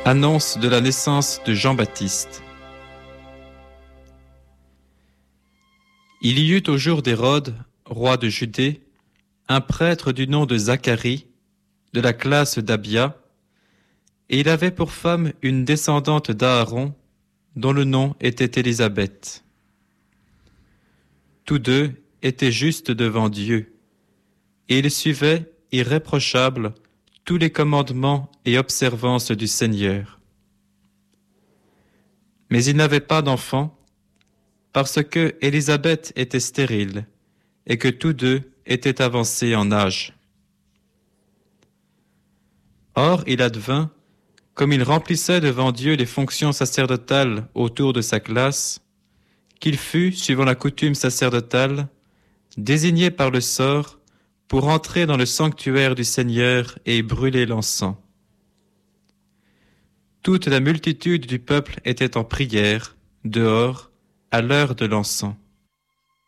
Annonce de la naissance de Jean-Baptiste. Il y eut au jour d'Hérode, roi de Judée, un prêtre du nom de Zacharie, de la classe d'Abia, et il avait pour femme une descendante d'Aaron, dont le nom était Élisabeth. Tous deux étaient justes devant Dieu, et ils suivaient, irréprochables, tous les commandements et observances du Seigneur. Mais ils n'avaient pas d'enfant, parce que Élisabeth était stérile, et que tous deux étaient avancés en âge. Or, il advint, comme il remplissait devant Dieu les fonctions sacerdotales autour de sa classe, qu'il fut, suivant la coutume sacerdotale, désigné par le sort pour entrer dans le sanctuaire du Seigneur et brûler l'encens. Toute la multitude du peuple était en prière, dehors, à l'heure de l'encens.